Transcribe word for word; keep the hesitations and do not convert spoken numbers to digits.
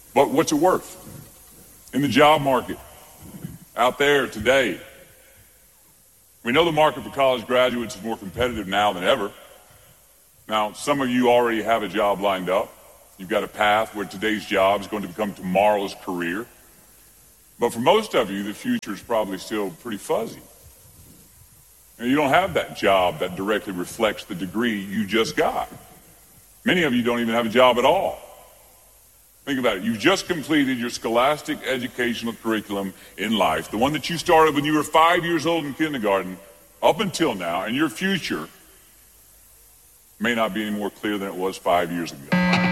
But what's it worth? In the job market, out there today, we know the market for college graduates is more competitive now than ever. Now, some of you already have a job lined up. You've got a path where today's job is going to become tomorrow's career. But for most of you, the future is probably still pretty fuzzy. And you don't have that job that directly reflects the degree you just got. Many of you don't even have a job at all. Think about it. You've just completed your scholastic educational curriculum in life, the one that you started when you were five years old in kindergarten, up until now, and your future may not be any more clear than it was five years ago.